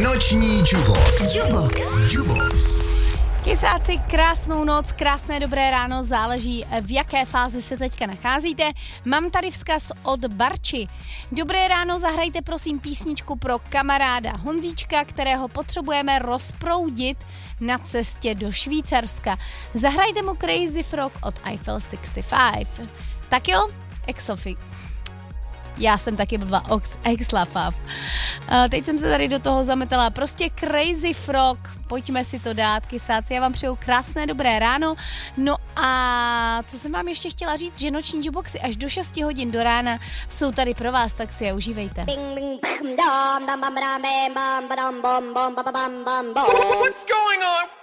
Noční Jubox. Jubox. Kysáci, krásnou noc, krásné dobré ráno, záleží v jaké fázi se teďka nacházíte. Mám tady vzkaz od Barči. Dobré ráno, zahrajte prosím písničku pro kamaráda Honzíčka, kterého potřebujeme rozproudit na cestě do Švýcarska. Zahrajte mu Crazy Frog od Eiffel 65. Tak jo, Exofi. Já jsem taky blbá Exlafav. Teď jsem se tady do toho zametala. Prostě Crazy Frog. Pojďme si to dát, kysáci. Já vám přeju krásné dobré ráno. No a co jsem vám ještě chtěla říct, že noční juboxy až do 6 hodin do rána jsou tady pro vás, tak si je užívejte. What's going on?